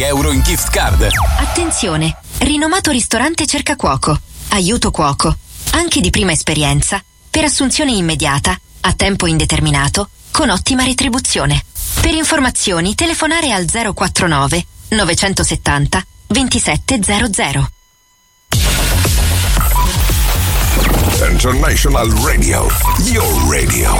euro in gift card. Attenzione! Rinomato ristorante cerca cuoco. Aiuto cuoco. Anche di prima esperienza. Per assunzione immediata. A tempo indeterminato. Con ottima retribuzione. Per informazioni telefonare al 049 970 2700. International Radio, your radio.